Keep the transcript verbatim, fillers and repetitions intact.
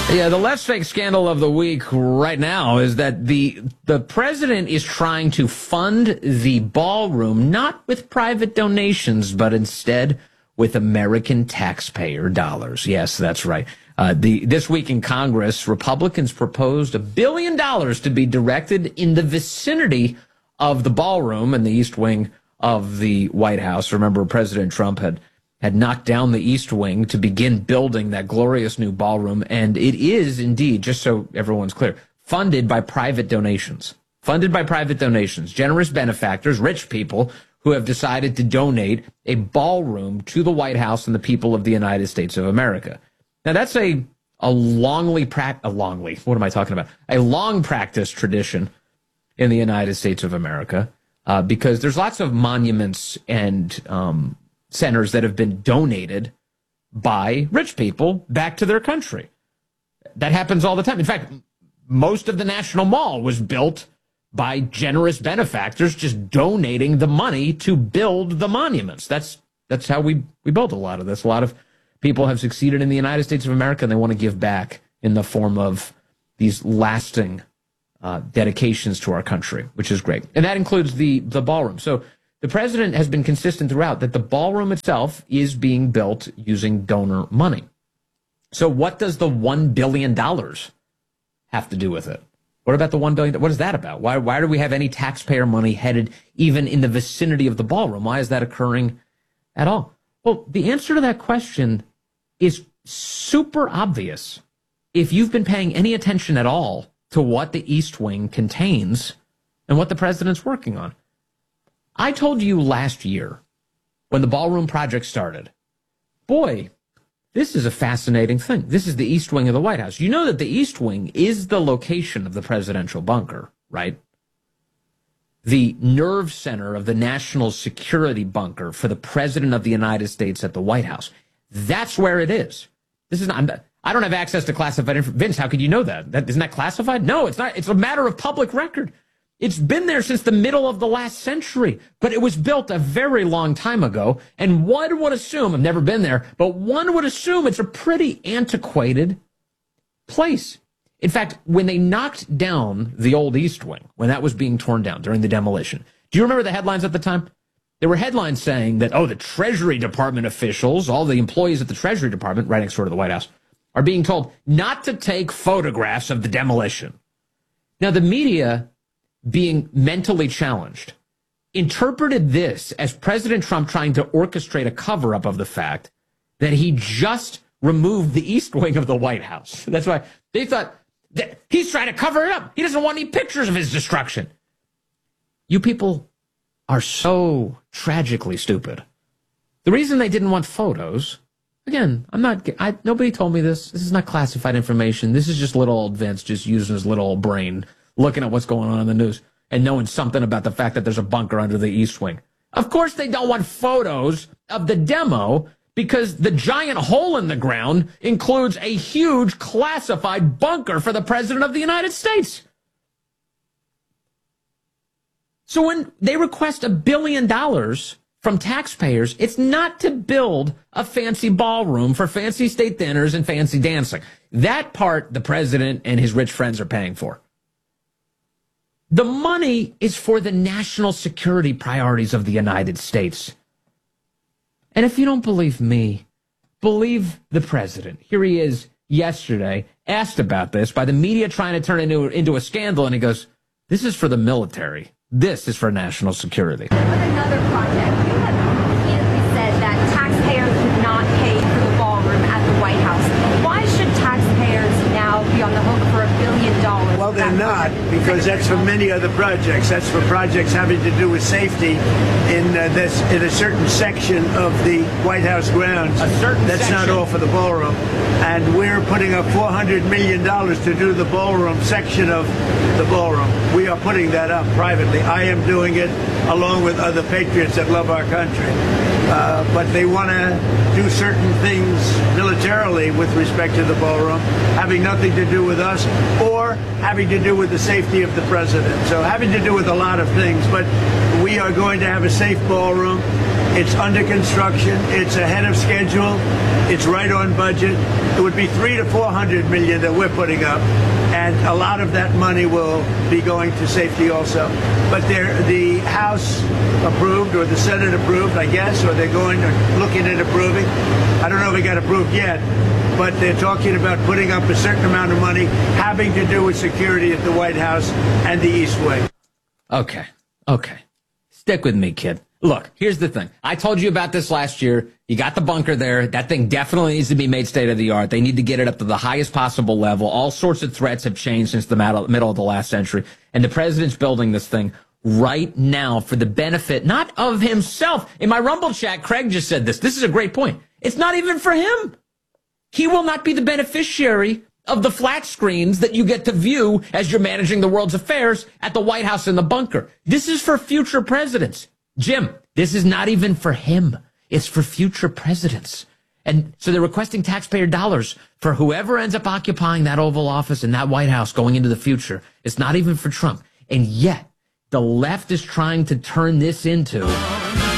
Yeah, the less fake scandal of the week right now is that the the president is trying to fund the ballroom not with private donations, but instead with American taxpayer dollars. Yes, that's right. Uh, the this week in Congress, Republicans proposed a billion dollars to be directed in the vicinity of the ballroom and the East Wing of the White House. Remember, President Trump had had knocked down the East Wing to begin building that glorious new ballroom. And it is indeed, just so everyone's clear, funded by private donations. Funded by private donations. Generous benefactors, rich people who have decided to donate a ballroom to the White House and the people of the United States of America. Now, that's a, a longly, pra- a longly, what am I talking about? A long practice tradition in the United States of America, uh, because there's lots of monuments and um centers that have been donated by rich people back to their country. That happens all the time. In fact, most of the National Mall was built by generous benefactors just donating the money to build the monuments. That's that's how we, we built a lot of this. A lot of people have succeeded in the United States of America, and they want to give back in the form of these lasting uh, dedications to our country, which is great. And that includes the, the ballroom. So the president has been consistent throughout that the ballroom itself is being built using donor money. So what does the one billion dollars have to do with it? What about the one billion dollars? What is that about? Why, why do we have any taxpayer money headed even in the vicinity of the ballroom? Why is that occurring at all? Well, the answer to that question is super obvious if you've been paying any attention at all to what the East Wing contains and what the president's working on. I told you last year when the ballroom project started, boy, this is a fascinating thing. This is the East Wing of the White House. You know that the East Wing is the location of the presidential bunker, right? The nerve center of the national security bunker for the president of the United States at the White House. That's where it is. This is not, I'm not I don't have access to classified information. Vince, how could you know that? That isn't that classified? No, it's not. It's a matter of public record. It's been there since the middle of the last century, but it was built a very long time ago. And one would assume, I've never been there, but one would assume it's a pretty antiquated place. In fact, when they knocked down the old East Wing, when that was being torn down during the demolition, do you remember the headlines at the time? There were headlines saying that, oh, the Treasury Department officials, all the employees at the Treasury Department, right next door to the White House, are being told not to take photographs of the demolition. Now, the media, being mentally challenged, interpreted this as President Trump trying to orchestrate a cover-up of the fact that he just removed the East Wing of the White House. That's why they thought that he's trying to cover it up. He doesn't want any pictures of his destruction. You people are so tragically stupid. The reason they didn't want photos, again, I'm not, I, nobody told me this. This is not classified information. This is just little old Vince just using his little old brain, looking at what's going on in the news and knowing something about the fact that there's a bunker under the East Wing. Of course they don't want photos of the demo because the giant hole in the ground includes a huge classified bunker for the President of the United States. So when they request a billion dollars from taxpayers, it's not to build a fancy ballroom for fancy state dinners and fancy dancing. That part the president and his rich friends are paying for. The money is for the national security priorities of the United States. And if you don't believe me, believe the president. Here he is yesterday, asked about this by the media trying to turn it into, into a scandal, and he goes, this is for the military. This is for national security. With another project, you have repeatedly said that taxpayers would not pay for the ballroom at the White House. Why should taxpayers now be on the hook for a billion dollars? Well, they're not, because that's for many other projects. That's for projects having to do with safety in uh, this in a certain section of the White House grounds. A certain That's section. not all for the ballroom. And we're putting up four hundred million dollars to do the ballroom section of the ballroom. We are putting that up privately. I am doing it along with other patriots that love our country. Uh, but they want to do certain things militarily with respect to the ballroom, having nothing to do with us or having to do with the safety of the president. So having to do with a lot of things. But we are going to have a safe ballroom. It's under construction. It's ahead of schedule. It's right on budget. It would be three to four hundred million that we're putting up, and a lot of that money will be going to safety also. But the House approved, or the Senate approved, I guess, or they're going to looking at approving. I don't know if it got approved yet, but they're talking about putting up a certain amount of money having to do with security at the White House and the East Wing. Okay, okay. Stick with me, kid. Look, here's the thing. I told you about this last year. You got the bunker there. That thing definitely needs to be made state of the art. They need to get it up to the highest possible level. All sorts of threats have changed since the middle of the last century. And the president's building this thing right now for the benefit, not of himself. In my Rumble chat, Craig just said this. This is a great point. It's not even for him. He will not be the beneficiary of the flat screens that you get to view as you're managing the world's affairs at the White House and the bunker. This is for future presidents. Jim, this is not even for him. It's for future presidents. And so they're requesting taxpayer dollars for whoever ends up occupying that Oval Office and that White House going into the future. It's not even for Trump. And yet, the left is trying to turn this into